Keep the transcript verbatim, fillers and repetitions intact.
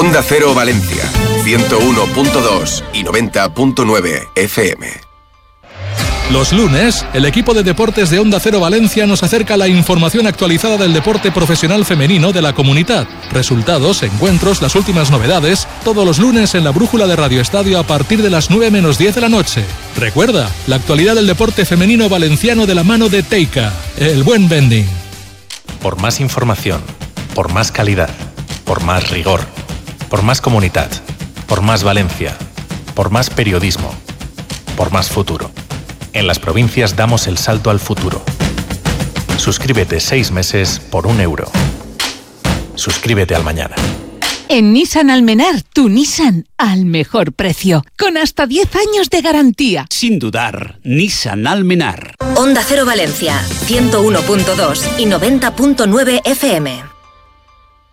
Onda Cero Valencia, ciento uno punto dos y noventa punto nueve F M. Los lunes, el equipo de deportes de Onda Cero Valencia nos acerca la información actualizada del deporte profesional femenino de la comunidad. Resultados, encuentros, las últimas novedades, todos los lunes en la brújula de Radio Estadio a partir de las nueve menos diez de la noche. Recuerda, la actualidad del deporte femenino valenciano de la mano de Teica, el buen vending. Por más información, por más calidad, por más rigor, por más comunidad, por más Valencia, por más periodismo, por más futuro. En las provincias damos el salto al futuro. Suscríbete seis meses por un euro. Suscríbete al mañana. En Nissan Almenar, tu Nissan al mejor precio, con hasta diez años de garantía. Sin dudar, Nissan Almenar. Onda Cero Valencia, ciento uno punto dos y noventa punto nueve F M.